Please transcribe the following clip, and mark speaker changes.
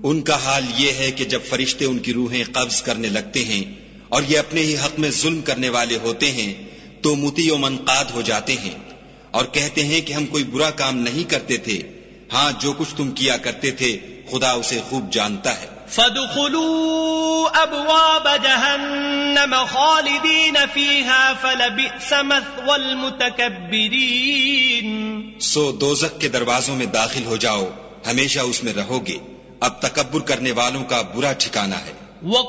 Speaker 1: उनका हाल ये है कि जब फरिश्ते उनकी रूहें कब्ज करने लगते हैं और ये अपने ही हक में जुल्म करने वाले होते हैं तो मुती व मनकाद हो जाते हैं और कहते हैं कि हम कोई बुरा काम नहीं करते थे। हाँ, जो कुछ तुम किया करते थे खुदा उसे खूब जानता है।
Speaker 2: फदखुलू अबवाब जहन्नम खालिदीन फीहा फलबिअस मथवल मुतकब्बिरीन।
Speaker 1: सो दोज़ख के दरवाजों में दाखिल हो जाओ, हमेशा उसमें रहोगे। अब तकब्बुर करने वालों का बुरा ठिकाना है।